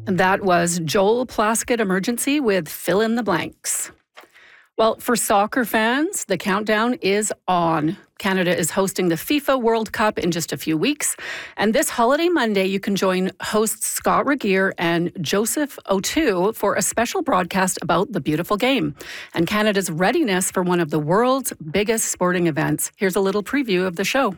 That was Joel Plaskett Emergency with Fill in the Blanks. Well, for soccer fans, the countdown is on. Canada is hosting the FIFA World Cup in just a few weeks. And this holiday Monday, you can join hosts Scott Regier and Joseph O'Toole for a special broadcast about the beautiful game and Canada's readiness for one of the world's biggest sporting events. Here's a little preview of the show.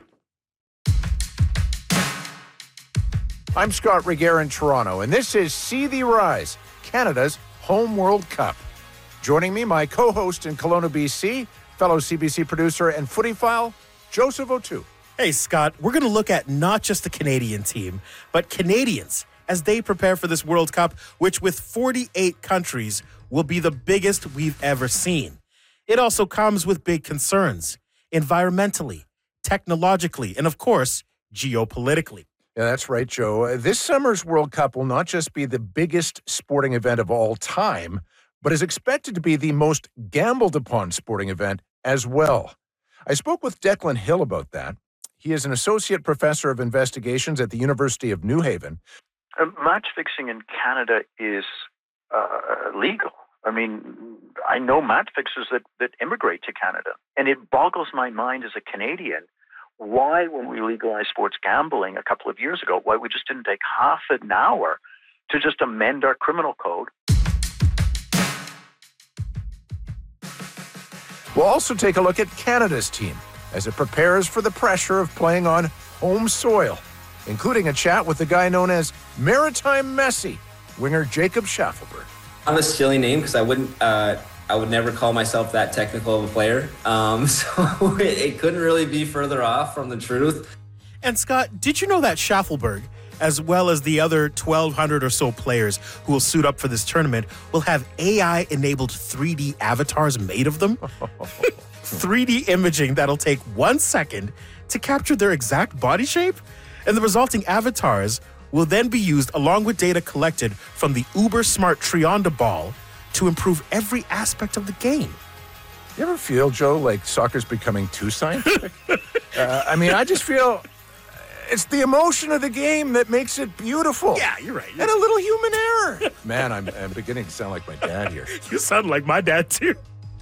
I'm Scott Regier in Toronto, and this is See the Rise, Canada's home World Cup. Joining me, my co-host in Kelowna, BC, fellow CBC producer and footyphile, Joseph O'Toole. Hey, Scott, we're going to look at not just the Canadian team, but Canadians as they prepare for this World Cup, which with 48 countries will be the biggest we've ever seen. It also comes with big concerns, environmentally, technologically, and of course, geopolitically. Yeah, that's right, Joe. This summer's World Cup will not just be the biggest sporting event of all time, but is expected to be the most gambled upon sporting event as well. I spoke with Declan Hill about that. He is an associate professor of investigations at the University of New Haven. Match fixing in Canada is legal. I mean, I know match fixers that immigrate to Canada, and it boggles my mind as a Canadian why, when we legalized sports gambling a couple of years ago, why we just didn't take half an hour to just amend our criminal code. We'll also take a look at Canada's team as it prepares for the pressure of playing on home soil, including a chat with the guy known as Maritime Messi, winger Jacob Schaffelberg. I'm a silly name because I would never call myself that technical of a player. So it couldn't really be further off from the truth. And Scott, did you know that Schaffelberg, as well as the other 1,200 or so players who will suit up for this tournament, will have AI-enabled 3D avatars made of them? 3D imaging that'll take 1 second to capture their exact body shape? And the resulting avatars will then be used along with data collected from the uber-smart Trionda ball to improve every aspect of the game. You ever feel, Joe, like soccer's becoming too scientific? I just feel it's the emotion of the game that makes it beautiful. Yeah, you're right. And a little human error. Man, I'm beginning to sound like my dad here. You sound like my dad, too.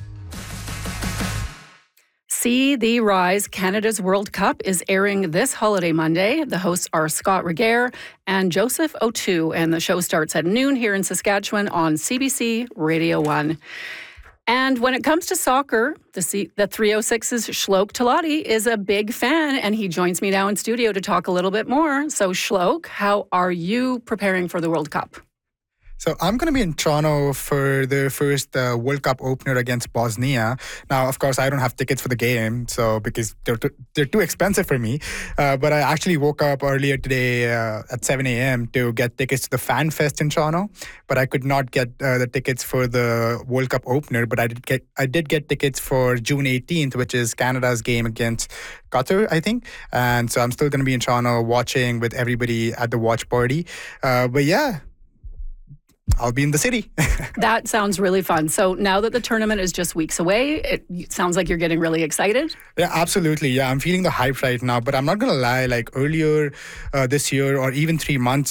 See the Rise, Canada's World Cup is airing this holiday Monday. The hosts are Scott Regier and Joseph O'Toole, and the show starts at noon here in Saskatchewan on CBC Radio 1. And when it comes to soccer, the 306's Shlok Talati is a big fan, and he joins me now in studio to talk a little bit more. So, Shlok, how are you preparing for the World Cup? So I'm going to be in Toronto for the first World Cup opener against Bosnia. Now, of course, I don't have tickets for the game, so because they're too expensive for me. But I actually woke up earlier today at 7 a.m. to get tickets to the Fan Fest in Toronto. But I could not get the tickets for the World Cup opener. But I did get tickets for June 18th, which is Canada's game against Qatar, I think. And so I'm still going to be in Toronto watching with everybody at the watch party. But yeah, I'll be in the city. That sounds really fun. So now that the tournament is just weeks away, it sounds like you're getting really excited. Yeah, absolutely. Yeah, I'm feeling the hype right now. But I'm not going to lie, like earlier this year or even 3 months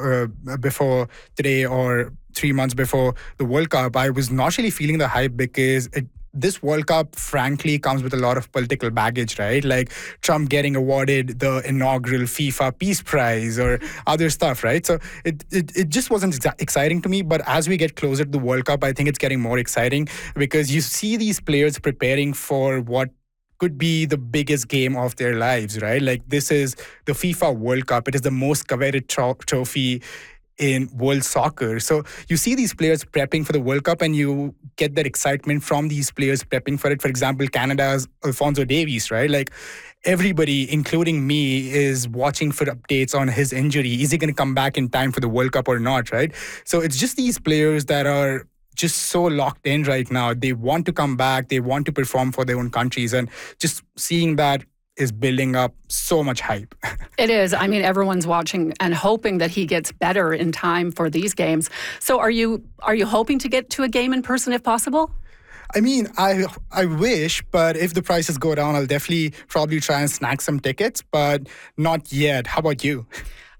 before today or 3 months before the World Cup, I was not really feeling the hype because this World Cup, frankly, comes with a lot of political baggage, right? Like Trump getting awarded the inaugural FIFA Peace Prize or other stuff, right? So it just wasn't exciting to me. But as we get closer to the World Cup, I think it's getting more exciting because you see these players preparing for what could be the biggest game of their lives, right? Like this is the FIFA World Cup. It is the most coveted trophy in world soccer. So you see these players prepping for the World Cup and you get that excitement from these players prepping for it. For example, Canada's Alphonso Davies, right? Like everybody, including me, is watching for updates on his injury. Is he going to come back in time for the World Cup or not, right? So it's just these players that are just so locked in right now. They want to come back. They want to perform for their own countries. And just seeing that is building up so much hype. It is. I mean, everyone's watching and hoping that he gets better in time for these games. So are you hoping to get to a game in person if possible? I mean, I wish, but if the prices go down, I'll definitely probably try and snag some tickets, but not yet. How about you?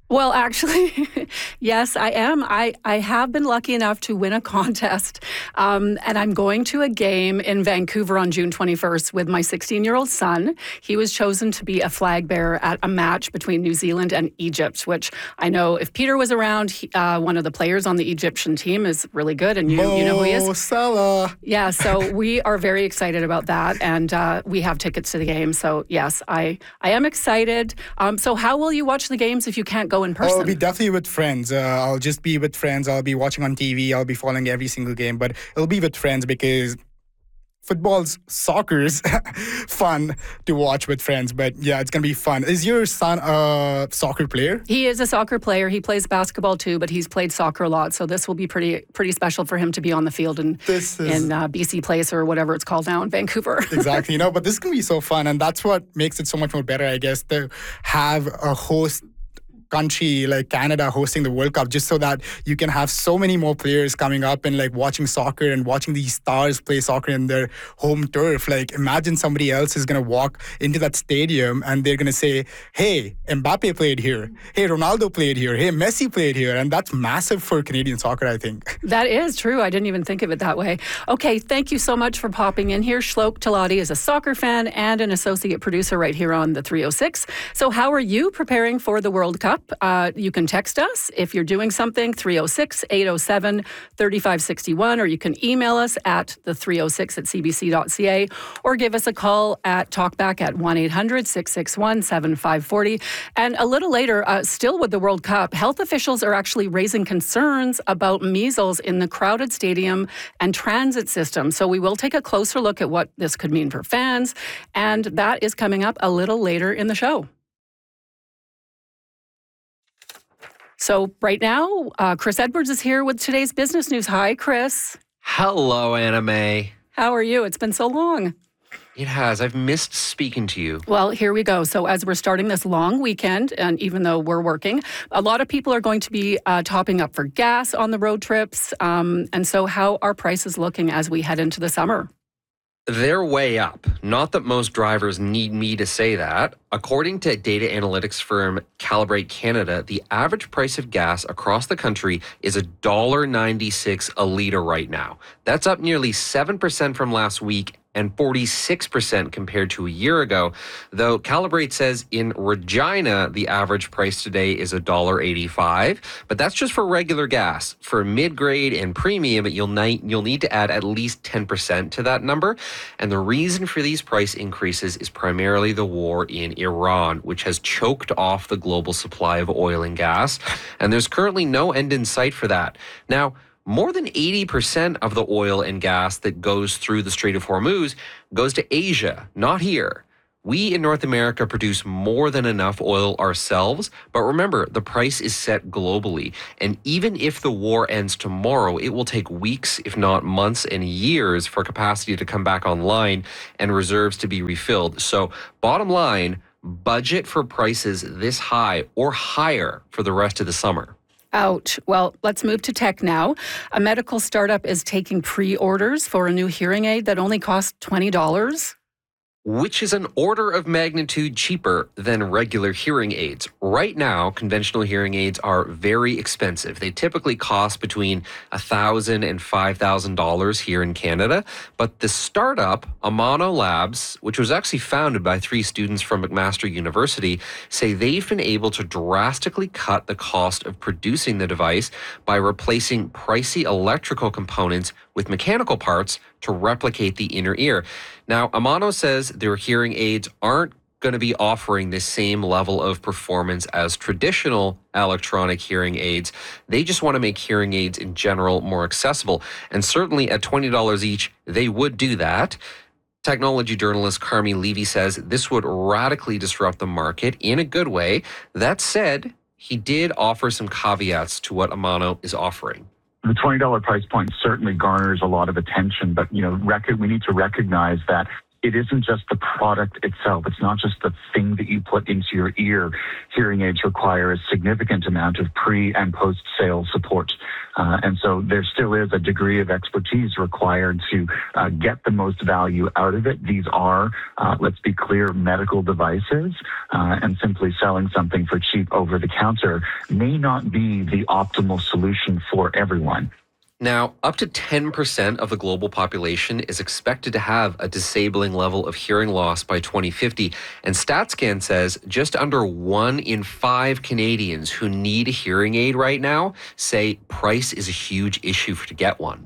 Well, actually, yes, I am. I have been lucky enough to win a contest, and I'm going to a game in Vancouver on June 21st with my 16-year-old son. He was chosen to be a flag bearer at a match between New Zealand and Egypt, which I know if Peter was around, one of the players on the Egyptian team is really good, and you know who he is? Mo Salah. Yeah, so we are very excited about that, and we have tickets to the game. So yes, I am excited. So how will you watch the games if you can't go in person? I'll be definitely with friends. I'll just be with friends. I'll be watching on TV. I'll be following every single game, but it'll be with friends because soccer's fun to watch with friends. But yeah, it's going to be fun. Is your son a soccer player? He is a soccer player. He plays basketball too, but he's played soccer a lot. So this will be pretty special for him to be on the field in BC Place or whatever it's called now in Vancouver. Exactly. But this is going to be so fun. And that's what makes it so much more better, I guess, to have a host country like Canada hosting the World Cup, just so that you can have so many more players coming up and like watching soccer and watching these stars play soccer in their home turf. Like imagine somebody else is going to walk into that stadium and they're going to say, hey, Mbappe played here. Hey, Ronaldo played here. Hey, Messi played here. And that's massive for Canadian soccer, I think. That is true. I didn't even think of it that way. Okay, thank you so much for popping in here. Shlok Talati is a soccer fan and an associate producer right here on the 306. So how are you preparing for the World Cup? You can text us if you're doing something, 306-807-3561, or you can email us at the306@cbc.ca, or give us a call at talkback at 1-800-661-7540. And a little later, still with the World Cup, health officials are actually raising concerns about measles in the crowded stadium and transit system. So we will take a closer look at what this could mean for fans, and that is coming up a little later in the show. So right now, Chris Edwards is here with today's business news. Hi, Chris. Hello, Anna May. How are you? It's been so long. It has. I've missed speaking to you. Well, here we go. So as we're starting this long weekend, and even though we're working, a lot of people are going to be topping up for gas on the road trips. And so how are prices looking as we head into the summer? They're way up. Not that most drivers need me to say that. According to data analytics firm Calibrate Canada, the average price of gas across the country is $1.96 a litre right now. That's up nearly 7% from last week and 46% compared to a year ago. Though Calibrate says in Regina, the average price today is $1.85, but that's just for regular gas. For mid-grade and premium, you'll need to add at least 10% to that number. And the reason for these price increases is primarily the war in Iran, which has choked off the global supply of oil and gas. And there's currently no end in sight for that. Now, more than 80% of the oil and gas that goes through the Strait of Hormuz goes to Asia, not here. We in North America produce more than enough oil ourselves, but remember, the price is set globally. And even if the war ends tomorrow, it will take weeks, if not months and years, for capacity to come back online and reserves to be refilled. So bottom line, budget for prices this high or higher for the rest of the summer. Ouch. Well, let's move to tech now. A medical startup is taking pre-orders for a new hearing aid that only costs $20. Which is an order of magnitude cheaper than regular hearing aids. Right now, conventional hearing aids are very expensive. They typically cost between $1,000 and $5,000 here in Canada. But the startup, Amano Labs, which was actually founded by 3 students from McMaster University, say they've been able to drastically cut the cost of producing the device by replacing pricey electrical components with mechanical parts to replicate the inner ear. Now, Amano says their hearing aids aren't going to be offering the same level of performance as traditional electronic hearing aids. They just want to make hearing aids in general more accessible. And certainly at $20 each, they would do that. Technology journalist Carmi Levy says this would radically disrupt the market in a good way. That said, he did offer some caveats to what Amano is offering. The $20 price point certainly garners a lot of attention, but we need to recognize that it isn't just the product itself. It's not just the thing that you put into your ear. Hearing aids require a significant amount of pre- and post-sale support. And so there still is a degree of expertise required to get the most value out of it. These are, let's be clear, medical devices, and simply selling something for cheap over the counter may not be the optimal solution for everyone. Now, up to 10% of the global population is expected to have a disabling level of hearing loss by 2050. And StatsCan says just under 1 in 5 Canadians who need a hearing aid right now say price is a huge issue to get one.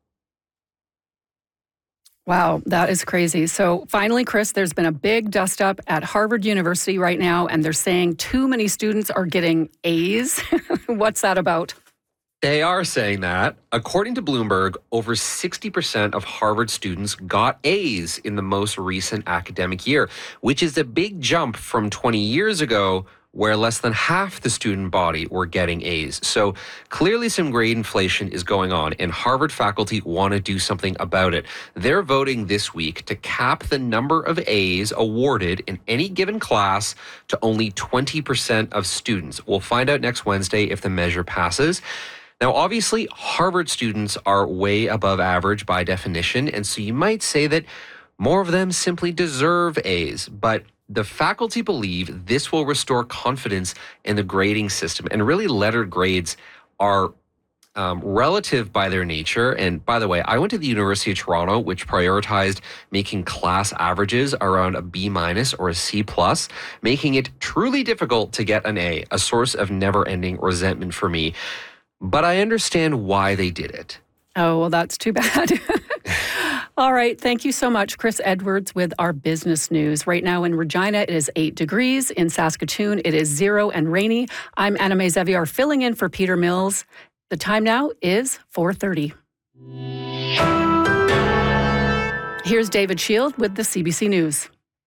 Wow, that is crazy. So finally, Chris, there's been a big dust up at Harvard University right now, and they're saying too many students are getting A's. What's that about? They are saying that. According to Bloomberg, over 60% of Harvard students got A's in the most recent academic year, which is a big jump from 20 years ago, where less than half the student body were getting A's. So clearly some grade inflation is going on, and Harvard faculty want to do something about it. They're voting this week to cap the number of A's awarded in any given class to only 20% of students. We'll find out next Wednesday if the measure passes. Now, obviously, Harvard students are way above average by definition, and so you might say that more of them simply deserve A's, but the faculty believe this will restore confidence in the grading system. And really, lettered grades are relative by their nature. And by the way, I went to the University of Toronto, which prioritized making class averages around a B- or a C+, making it truly difficult to get an A, a source of never-ending resentment for me. But I understand why they did it. Oh, well, that's too bad. All right. Thank you so much, Chris Edwards, with our business news. Right now in Regina, it is 8 degrees. In Saskatoon, it is 0 and rainy. I'm Anna May Zeviar filling in for Peter Mills. The time now is 4:30. Here's David Shield with the CBC News.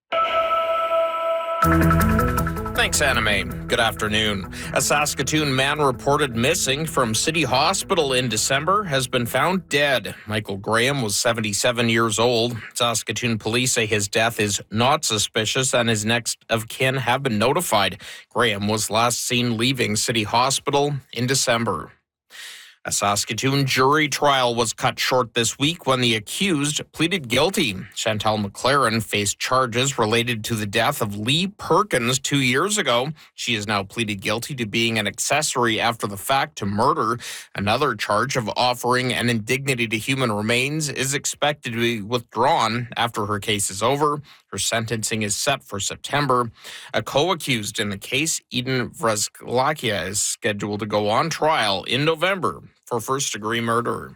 Thanks, Anna May. Good afternoon. A Saskatoon man reported missing from City Hospital in December has been found dead. Michael Graham was 77 years old. Saskatoon police say his death is not suspicious and his next of kin have been notified. Graham was last seen leaving City Hospital in December. A Saskatoon jury trial was cut short this week when the accused pleaded guilty. Chantal McLaren faced charges related to the death of Lee Perkins 2 years ago. She has now pleaded guilty to being an accessory after the fact to murder. Another charge of offering an indignity to human remains is expected to be withdrawn after her case is over. Her sentencing is set for September. A co-accused in the case, Eden Vrezlakia, is scheduled to go on trial in November for first-degree murder.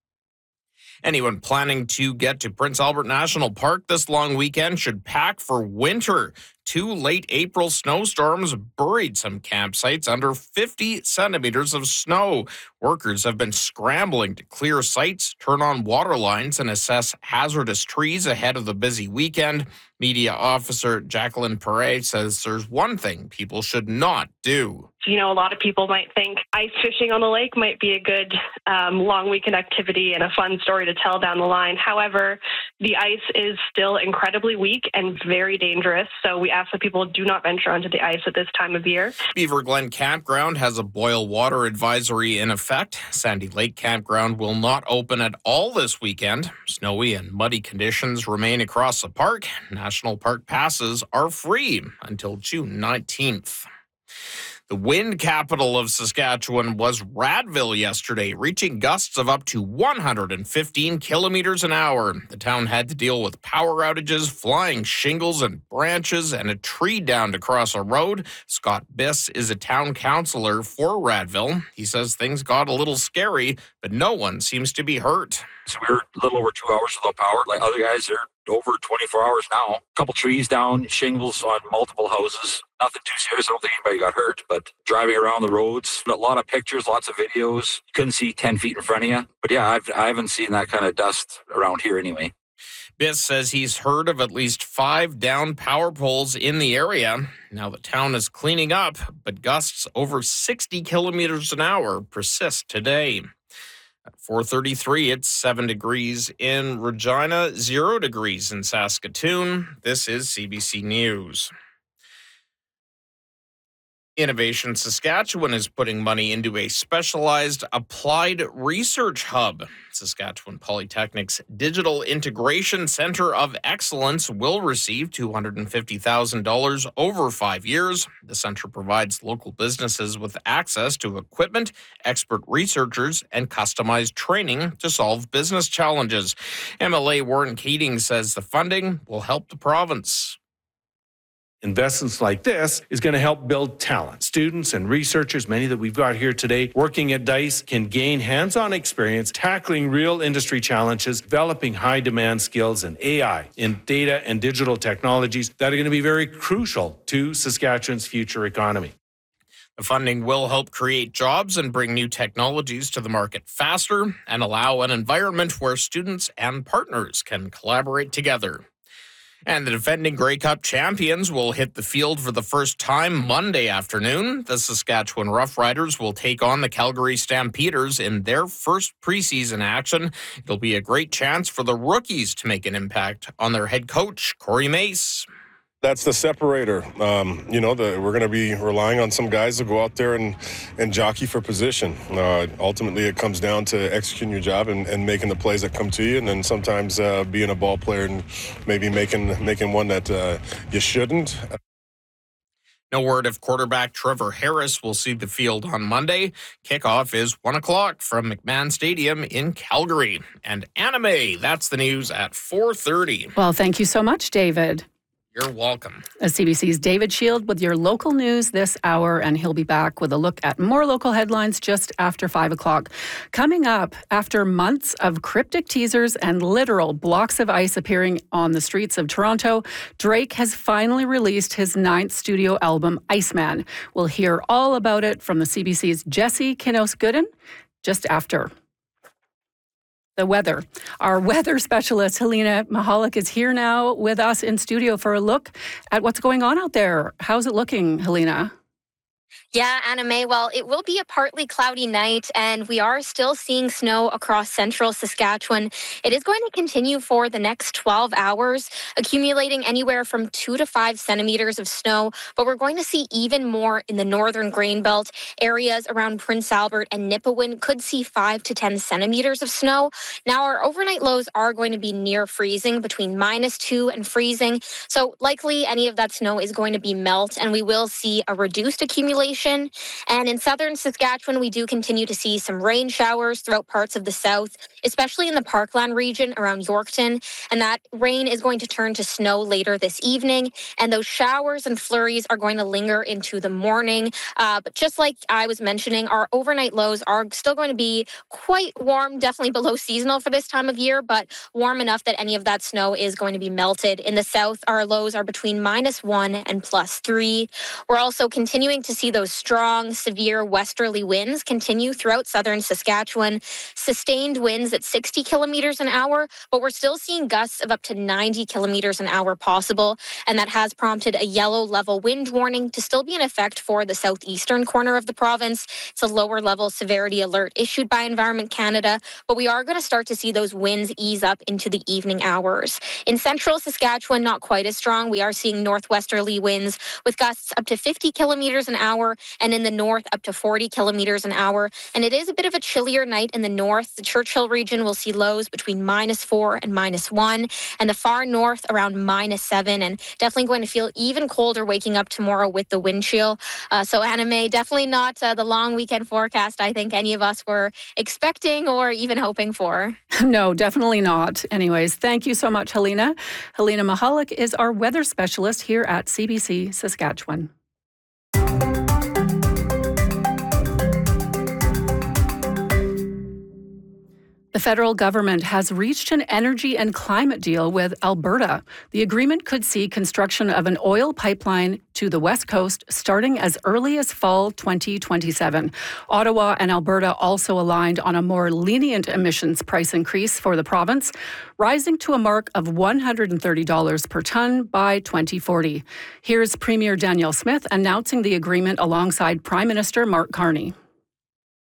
Anyone planning to get to Prince Albert National Park this long weekend should pack for winter. 2 late April snowstorms buried some campsites under 50 centimeters of snow. Workers have been scrambling to clear sites, turn on water lines, and assess hazardous trees ahead of the busy weekend. Media officer Jacqueline Perret says there's one thing people should not do. You know, a lot of people might think ice fishing on the lake might be a good long weekend activity and a fun story to tell down the line. However, the ice is still incredibly weak and very dangerous, so we ask that people do not venture onto the ice at this time of year. Beaver Glen Campground has a boil water advisory in effect. Sandy Lake Campground will not open at all this weekend. Snowy and muddy conditions remain across the park. National Park passes are free until June 19th. The wind capital of Saskatchewan was Radville yesterday, reaching gusts of up to 115 kilometers an hour. The town had to deal with power outages, flying shingles and branches, and a tree downed across a road. Scott Biss is a town councillor for Radville. He says things got a little scary, but no one seems to be hurt. So we were a little over 2 hours without power. Like other guys, they're over 24 hours now. A couple trees down, shingles on multiple houses. Nothing too serious. I don't think anybody got hurt, but driving around the roads, a lot of pictures, lots of videos. You couldn't see 10 feet in front of you. But yeah, I haven't seen that kind of dust around here anyway. Biss says he's heard of at least 5 downed power poles in the area. Now the town is cleaning up, but gusts over 60 kilometers an hour persist today. At 4:33, it's 7 degrees in Regina, 0 degrees in Saskatoon. This is CBC News. Innovation Saskatchewan is putting money into a specialized applied research hub. Saskatchewan Polytechnic's Digital Integration Centre of Excellence will receive $250,000 over 5 years. The centre provides local businesses with access to equipment, expert researchers, and customized training to solve business challenges. MLA Warren Keating says the funding will help the province. Investments like this is going to help build talent. Students and researchers, many that we've got here today, working at DICE, can gain hands-on experience tackling real industry challenges, developing high-demand skills in AI, in data and digital technologies that are going to be very crucial to Saskatchewan's future economy. The funding will help create jobs and bring new technologies to the market faster and allow an environment where students and partners can collaborate together. And the defending Grey Cup champions will hit the field for the first time Monday afternoon. The Saskatchewan Roughriders will take on the Calgary Stampeders in their first preseason action. It'll be a great chance for the rookies to make an impact on their head coach, Corey Mace. That's the separator. We're going to be relying on some guys to go out there and jockey for position. Ultimately, it comes down to executing your job and making the plays that come to you, and then sometimes being a ball player and maybe making one that you shouldn't. No word if quarterback Trevor Harris will see the field on Monday. Kickoff is 1 o'clock from McMahon Stadium in Calgary. And anime, that's the news at 4:30. Well, thank you so much, David. You're welcome. CBC's David Shield with your local news this hour, and he'll be back with a look at more local headlines just after 5 o'clock. Coming up, after months of cryptic teasers and literal blocks of ice appearing on the streets of Toronto, Drake has finally released his 9th studio album, Iceman. We'll hear all about it from the CBC's Jesse Kinos-Gooden just after. The weather. Our weather specialist, Helena Mahalik, is here now with us in studio for a look at what's going on out there. How's it looking, Helena? Yeah, Anna May, well, it will be a partly cloudy night, and we are still seeing snow across central Saskatchewan. It is going to continue for the next 12 hours, accumulating anywhere from 2 to 5 centimeters of snow, but we're going to see even more in the northern grain belt. Areas around Prince Albert and Nipawin could see 5 to 10 centimeters of snow. Now, our overnight lows are going to be near freezing, between -2 and freezing, so likely any of that snow is going to be melt, and we will see a reduced accumulation. And in southern Saskatchewan, we do continue to see some rain showers throughout parts of the south, especially in the Parkland region around Yorkton. And that rain is going to turn to snow later this evening. And those showers and flurries are going to linger into the morning. But just like I was mentioning, our overnight lows are still going to be quite warm, definitely below seasonal for this time of year, but warm enough that any of that snow is going to be melted. In the south, our lows are between -1 and +3. We're also continuing to see those strong, severe westerly winds continue throughout southern Saskatchewan. Sustained winds at 60 kilometers an hour, but we're still seeing gusts of up to 90 kilometers an hour possible. And that has prompted a yellow level wind warning to still be in effect for the southeastern corner of the province. It's a lower level severity alert issued by Environment Canada, but we are going to start to see those winds ease up into the evening hours. In central Saskatchewan, not quite as strong. We are seeing northwesterly winds with gusts up to 50 kilometers an hour, and in the north up to 40 kilometers an hour. And it is a bit of a chillier night in the north. The Churchill region will see lows between -4 and -1, and the far north around -7, and definitely going to feel even colder waking up tomorrow with the wind chill. So Anna May, definitely not the long weekend forecast I think any of us were expecting or even hoping for. No, definitely not. Anyways, thank you so much, Helena. Helena Mahalik is our weather specialist here at CBC Saskatchewan. The federal government has reached an energy and climate deal with Alberta. The agreement could see construction of an oil pipeline to the west coast starting as early as fall 2027. Ottawa and Alberta also aligned on a more lenient emissions price increase for the province, rising to a mark of $130 per tonne by 2040. Here's Premier Danielle Smith announcing the agreement alongside Prime Minister Mark Carney.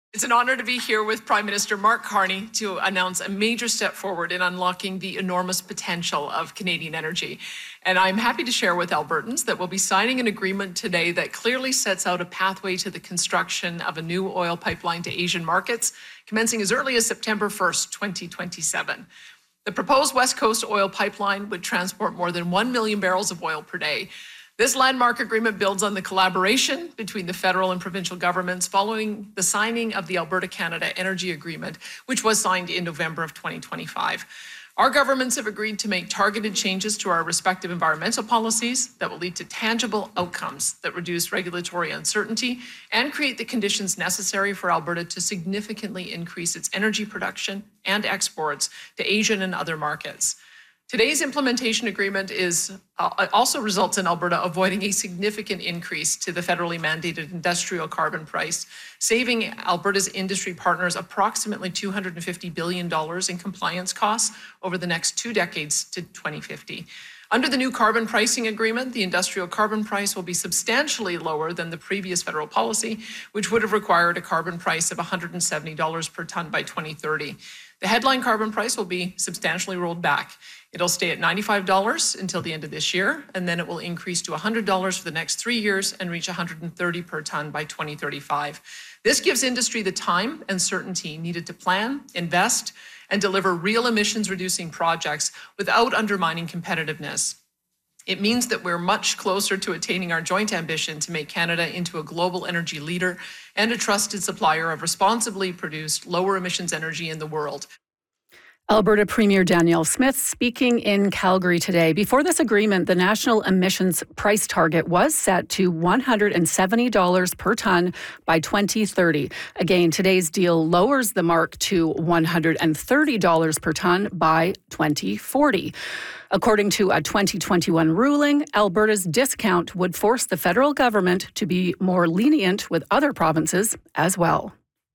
It's an honor to be here with Prime Minister Mark Carney to announce a major step forward in unlocking the enormous potential of Canadian energy. And I'm happy to share with Albertans that we'll be signing an agreement today that clearly sets out a pathway to the construction of a new oil pipeline to Asian markets, commencing as early as September 1st, 2027. The proposed West Coast oil pipeline would transport more than 1 million barrels of oil per day. This landmark agreement builds on the collaboration between the federal and provincial governments following the signing of the Alberta Canada Energy Agreement, which was signed in November of 2025. Our governments have agreed to make targeted changes to our respective environmental policies that will lead to tangible outcomes that reduce regulatory uncertainty and create the conditions necessary for Alberta to significantly increase its energy production and exports to Asian and other markets. Today's implementation agreement also results in Alberta avoiding a significant increase to the federally mandated industrial carbon price, saving Alberta's industry partners approximately $250 billion in compliance costs over the next 2 decades to 2050. Under the new carbon pricing agreement, the industrial carbon price will be substantially lower than the previous federal policy, which would have required a carbon price of $170 per ton by 2030. The headline carbon price will be substantially rolled back. It'll stay at $95 until the end of this year, and then it will increase to $100 for the next 3 years and reach $130 per ton by 2035. This gives industry the time and certainty needed to plan, invest, and deliver real emissions-reducing projects without undermining competitiveness. It means that we're much closer to attaining our joint ambition to make Canada into a global energy leader and a trusted supplier of responsibly produced, lower emissions energy in the world. Alberta Premier Danielle Smith speaking in Calgary today. Before this agreement, the national emissions price target was set to $170 per ton by 2030. Again, today's deal lowers the mark to $130 per ton by 2040. According to a 2021 ruling, Alberta's discount would force the federal government to be more lenient with other provinces as well.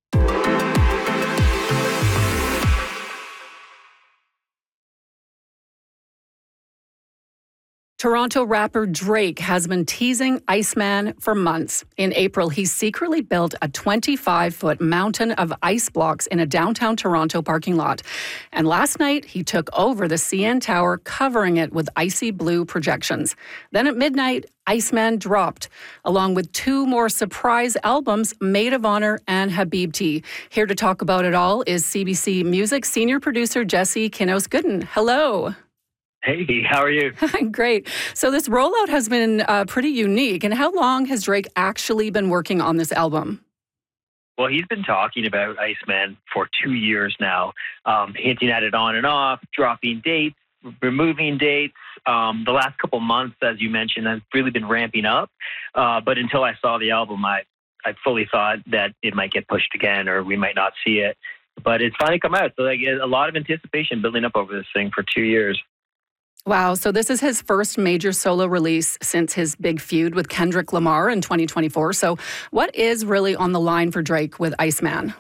Toronto rapper Drake has been teasing Iceman for months. In April, he secretly built a 25-foot mountain of ice blocks in a downtown Toronto parking lot. And last night, he took over the CN Tower, covering it with icy blue projections. Then at midnight, Iceman dropped, along with 2 more surprise albums, Maid of Honor and Habibti. Here to talk about it all is CBC Music senior producer Jesse Kinos-Gooden. Hello. Hey, how are you? Great. So this rollout has been pretty unique. And how long has Drake actually been working on this album? Well, he's been talking about Iceman for 2 years now, hinting at it on and off, dropping dates, removing dates. The last couple months, as you mentioned, has really been ramping up. But until I saw the album, I fully thought that it might get pushed again or we might not see it. But it's finally come out. So a lot of anticipation building up over this thing for 2 years. Wow. So this is his first major solo release since his big feud with Kendrick Lamar in 2024. So what is really on the line for Drake with Iceman?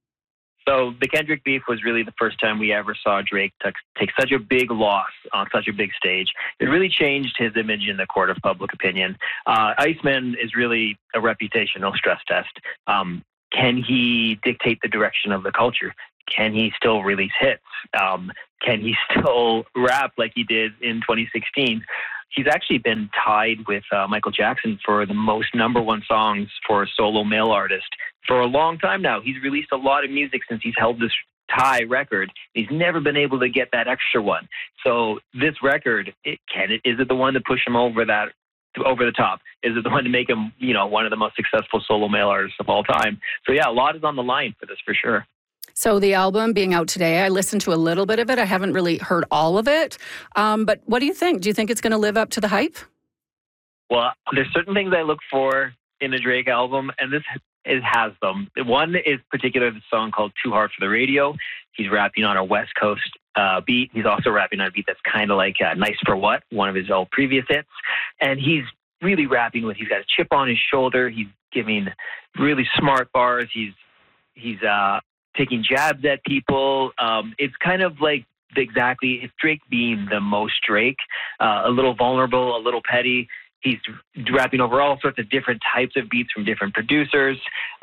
So the Kendrick beef was really the first time we ever saw Drake take such a big loss on such a big stage. It really changed his image in the court of public opinion. Iceman is really a reputational stress test. Can he dictate the direction of the culture? Can he still release hits? Can he still rap like he did in 2016? He's actually been tied with Michael Jackson for the most #1 songs for a solo male artist for a long time now. He's released a lot of music since he's held this tie record. He's never been able to get that extra one. So this record, is it the one to push him over the top? Is it the one to make him, one of the most successful solo male artists of all time? So yeah, a lot is on the line for this for sure. So the album being out today, I listened to a little bit of it. I haven't really heard all of it. But what do you think? Do you think it's going to live up to the hype? Well, there's certain things I look for in a Drake album, and this has them. One is particularly the song called Too Hard for the Radio. He's rapping on a West Coast beat. He's also rapping on a beat that's kind of like Nice for What, one of his old previous hits. And he's really rapping he's got a chip on his shoulder. He's giving really smart bars. He's taking jabs at people. It's kind of like it's Drake being the most Drake, a little vulnerable, a little petty. He's rapping over all sorts of different types of beats from different producers.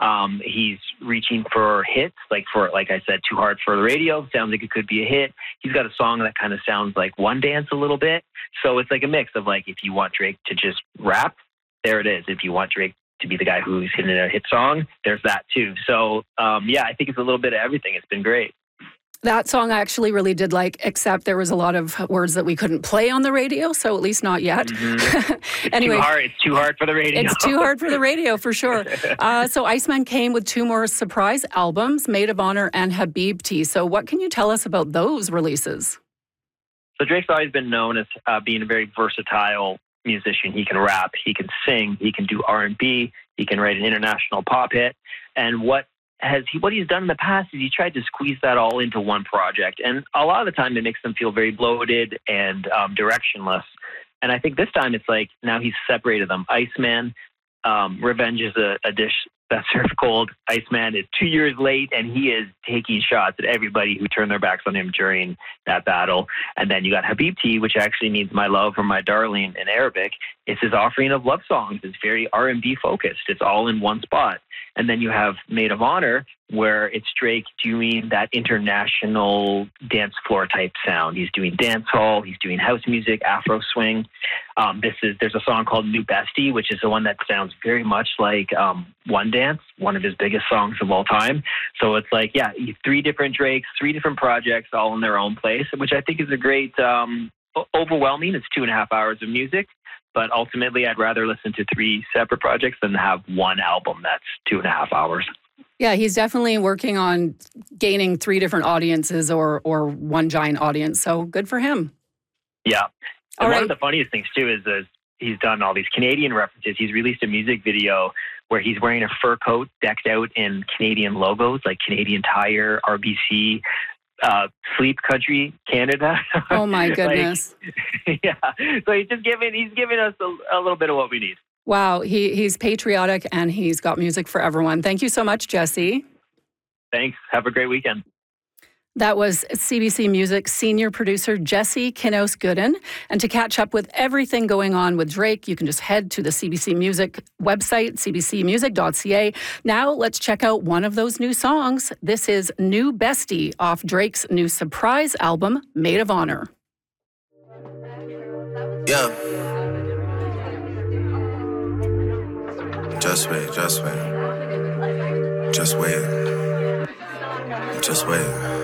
He's reaching for hits, like I said, Too Hard for the Radio. Sounds like it could be a hit. He's got a song that kind of sounds like One Dance a little bit. So it's like a mix of like, if you want Drake to just rap, there it is. If you want Drake to be the guy who's hitting a hit song, there's that too. So yeah, I think it's a little bit of everything. It's been great. That song I actually really did like, except there was a lot of words that we couldn't play on the radio, so at least not yet. Anyway, it's too hard for the radio. It's too hard for the radio, for sure. So Iceman came with 2 more surprise albums, Maid of Honor and Habibti. So what can you tell us about those releases? So Drake's always been known as being a very versatile musician. He can rap, he can sing, he can do R&B, he can write an international pop hit. And what he's done in the past is he tried to squeeze that all into one project. And a lot of the time it makes them feel very bloated and directionless. And I think this time it's like now he's separated them. Iceman, Revenge is a dish that's served cold. Iceman is 2 years late, and he is taking shots at everybody who turned their backs on him during that battle. And then you got Habibti, which actually means my love or my darling in Arabic. It's his offering of love songs. It's very R&B focused. It's all in one spot. And then you have Maid of Honor, where it's Drake doing that international dance floor type sound. He's doing dance hall, he's doing house music, Afro swing. There's a song called New Bestie, which is the one that sounds very much like One Dance, one of his biggest songs of all time. So it's like, yeah, 3 different Drakes, 3 different projects, all in their own place, which I think is a great, overwhelming. It's 2.5 hours of music. But ultimately, I'd rather listen to 3 separate projects than have one album that's 2.5 hours. Yeah, he's definitely working on gaining 3 different audiences or one giant audience. So good for him. Yeah. And one of the funniest things, too, is he's done all these Canadian references. He's released a music video where he's wearing a fur coat decked out in Canadian logos like Canadian Tire, RBC, Sleep Country, Canada. Oh my goodness. Yeah. So he's giving us a little bit of what we need. Wow. He's patriotic and he's got music for everyone. Thank you so much, Jesse. Thanks. Have a great weekend. That was CBC Music senior producer Jesse Knaus-Gooden. And to catch up with everything going on with Drake, you can just head to the CBC Music website, cbcmusic.ca. Now let's check out one of those new songs. This is New Bestie off Drake's new surprise album, Maid of Honor. Yeah. Just wait. Just wait. Just wait.